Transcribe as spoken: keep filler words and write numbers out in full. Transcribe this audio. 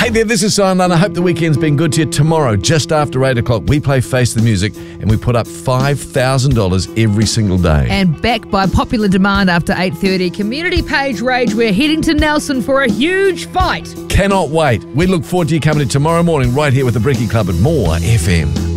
Hey there, this is Simon Lunn. I hope the weekend's been good to you. Tomorrow, just after eight o'clock, we play Face the Music and we put up five thousand dollars every single day. And back by popular demand after eight thirty, community page rage, we're heading to Nelson for a huge fight. Cannot wait. We look forward to you coming in tomorrow morning right here with the Bricky Club at More F M.